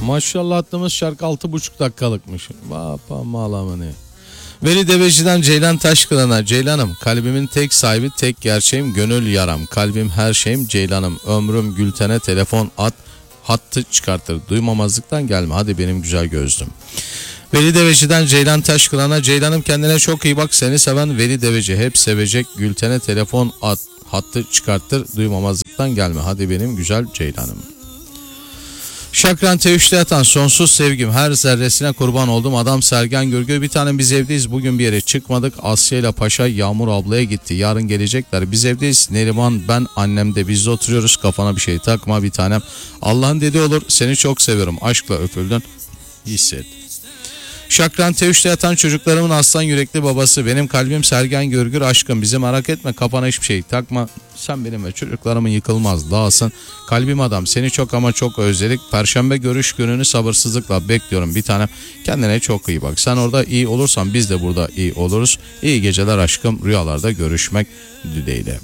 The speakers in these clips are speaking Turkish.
Maşallah attığımız şarkı 6,5 dakikalıkmış. Vapa malamını. Veli Deveci'den Ceylan Taşkıran'a. Ceylanım kalbimin tek sahibi, tek gerçeğim, gönül yaram. Kalbim her şeyim Ceylanım. Ömrüm Gülten'e telefon at. Hattı çıkartır. Duymamazlıktan gelme. Hadi benim güzel gözlüm. Veli Deveci'den Ceylan Taşkıran'a. Ceylanım kendine çok iyi bak. Seni seven Veli Deveci. Hep sevecek. Gülten'e telefon at. Hattı çıkartır. Duymamazlıktan gelme. Hadi benim güzel Ceylanım. Şakran T3'te yatan sonsuz sevgim, her zerresine kurban oldum. Adam Sergen Gürgü. Bir tanem biz evdeyiz. Bugün bir yere çıkmadık. Asya ile Paşa Yağmur ablaya gitti. Yarın gelecekler. Biz evdeyiz. Neriman, ben, annem de bizde oturuyoruz. Kafana bir şey takma bir tanem. Allah'ın dediği olur. Seni çok seviyorum. Aşkla öpüldün. Hisset. Şakran T3'te yatan çocuklarımın aslan yürekli babası. Benim kalbim Sergen Gürgür aşkım. Bizi merak etme, kafana hiçbir şey takma. Sen benim ve çocuklarımın yıkılmaz dağılsın. Kalbim adam, seni çok ama çok özledik. Perşembe görüş gününü sabırsızlıkla bekliyorum bir tanem. Kendine çok iyi bak. Sen orada iyi olursan biz de burada iyi oluruz. İyi geceler aşkım. Rüyalarda görüşmek dileğiyle.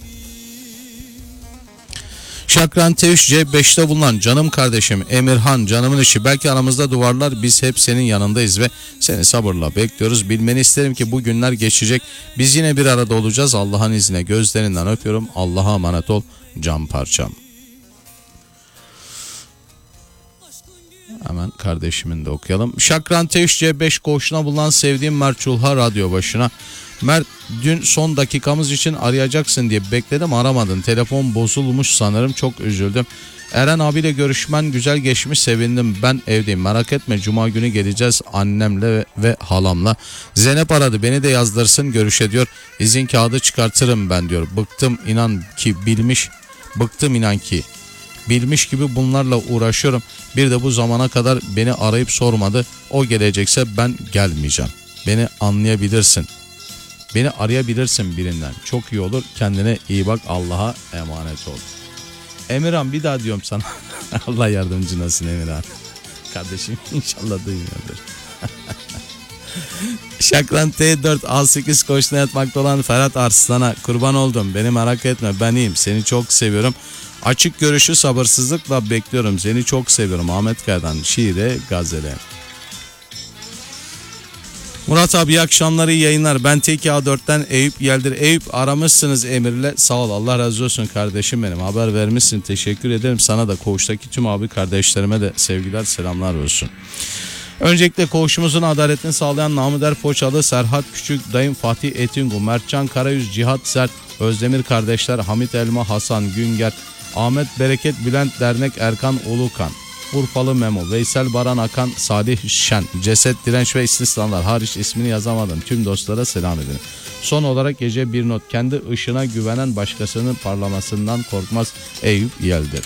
Şakran T3 C5'te bulunan canım kardeşim Emirhan, canımın içi, belki aramızda duvarlar, biz hep senin yanındayız ve seni sabırla bekliyoruz. Bilmeni isterim ki bu günler geçecek, biz yine bir arada olacağız. Allah'ın izniyle gözlerinden öpüyorum. Allah'a emanet ol can parçam. Hemen kardeşimin de okuyalım. Şakran T3 C5 koğuşuna bulunan sevdiğim Mert Çulha radyo başına. Mert, dün son dakikamız için arayacaksın diye bekledim, aramadın. Telefon bozulmuş sanırım, çok üzüldüm. Eren abiyle görüşmen güzel geçmiş, sevindim. Ben evdeyim, merak etme, cuma günü geleceğiz annemle ve halamla. Zeynep aradı, beni de yazdırsın görüşe diyor. İzin kağıdı çıkartırım ben diyor. Bıktım inan ki bilmiş gibi bunlarla uğraşıyorum. Bir de bu zamana kadar beni arayıp sormadı. O gelecekse ben gelmeyeceğim. Beni anlayabilirsin. Beni arayabilirsin birinden. Çok iyi olur. Kendine iyi bak. Allah'a emanet ol. Emirhan, bir daha diyorum sana. Allah yardımcın olsun Emirhan. Kardeşim inşallah duymuyordur. Şakran T4 A8 koşuna yatmakta olan Ferhat Arslan'a. Kurban oldum. Beni merak etme, ben iyiyim. Seni çok seviyorum. Açık görüşü sabırsızlıkla bekliyorum. Seni çok seviyorum. Ahmet Kaya'dan şiire gazele. Murat abi iyi akşamlar, iyi yayınlar. Ben TK4'ten Eyüp Yeldir. Eyüp, aramışsınız Emir'le. Sağ ol, Allah razı olsun kardeşim benim. Haber vermişsin, teşekkür ederim. Sana da koğuştaki tüm abi kardeşlerime de sevgiler selamlar olsun. Öncelikle koğuşumuzun adaletini sağlayan Namıder Poçalı, Serhat Küçük, Dayım Fatih Etingu, Mertcan Karayüz, Cihat Sert, Özdemir kardeşler, Hamit Elma, Hasan Günger, Ahmet Bereket, Bülent Dernek, Erkan Ulukan, Urfalı Memo, Veysel Baran Akan, Salih Şen, Ceset Direnç ve istisnalar hariç ismini yazamadım. Tüm dostlara selam ederim. Son olarak gece bir not. Kendi ışığına güvenen başkasının parlamasından korkmaz. Eyüp Yeldir.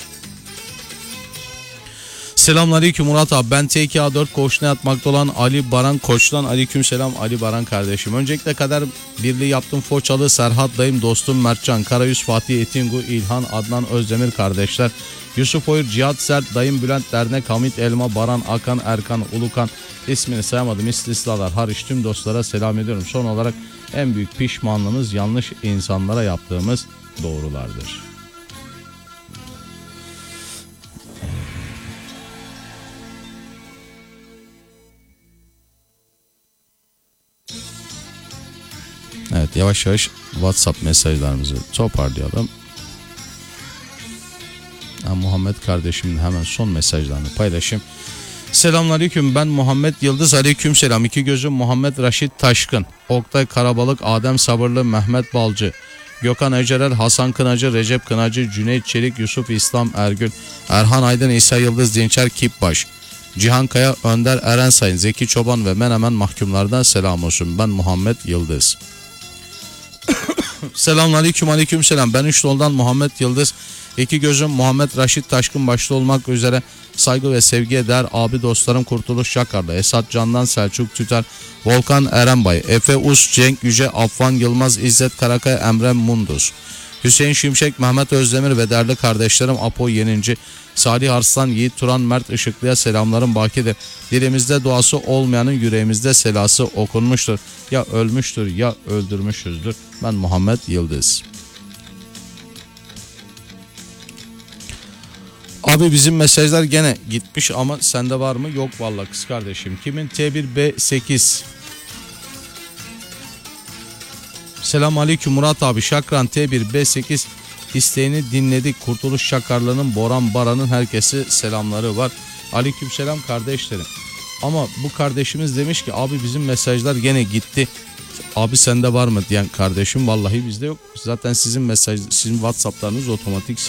Selamünaleyküm Murat abi. Ben TK4 koğuşuna yatmakta olan Ali Baran Koç'tan. Aleykümselam Ali Baran kardeşim. Öncelikle kader birliği yaptım Foçalı, Serhat dayım, dostum Mertcan Karayüz, Fatih Etingu, İlhan, Adnan Özdemir kardeşler, Yusuf Oyur, Cihat Sert, dayım Bülent Dernek, Hamit Elma, Baran Akan, Erkan Ulukan, ismini sayamadım istisnalar hariç tüm dostlara selam ediyorum. Son olarak en büyük pişmanlığımız yanlış insanlara yaptığımız doğrulardır. Evet, yavaş yavaş WhatsApp mesajlarımızı toparlayalım. Muhammed kardeşimin hemen son mesajlarını paylaşayım. Selamünaleyküm, ben Muhammed Yıldız. Aleykümselam. İki gözüm Muhammed Raşit Taşkın, Oktay Karabalık, Adem Sabırlı, Mehmet Balcı, Gökhan Ecerer, Hasan Kınacı, Recep Kınacı, Cüneyt Çelik, Yusuf İslam Ergül, Erhan Aydın, İsa Yıldız Dinçer Kipbaş, Cihan Kaya, Önder Eren Sayın, Zeki Çoban ve Menemen mahkumlardan selam olsun. Ben Muhammed Yıldız. Selamünaleyküm, aleykümselam. Ben Üçdol'dan Muhammed Yıldız. İki gözüm Muhammed Raşit Taşkın başta olmak üzere saygı ve sevgiye değer abi dostlarım Kurtuluş Şakar'da, Esat Candan, Selçuk Tüter, Volkan Erenbay, Efe Us, Cenk Yüce, Affan Yılmaz, İzzet Karakaya, Emre Munduz, Hüseyin Şimşek, Mehmet Özdemir ve değerli kardeşlerim Apo Yeninci, Salih Arslan, Yiğit Turan, Mert Işıklı'ya selamlarım bakidir. Dilimizde duası olmayanın yüreğimizde selası okunmuştur. Ya ölmüştür ya öldürmüşüzdür. Ben Muhammed Yıldız. Abi bizim mesajlar gene gitmiş ama sende var mı? Yok vallahi kız kardeşim. Kimin? T1B8. Selam aleyküm Murat abi. Şakran T1B8 isteğini dinledik. Kurtuluş Şakarlı'nın, Boran Baran'ın herkese selamları var. Aleyküm selam kardeşlerim. Ama bu kardeşimiz demiş ki abi bizim mesajlar gene gitti. Abi sende var mı diyen kardeşim, vallahi bizde yok. Zaten sizin WhatsApp'larınız otomatik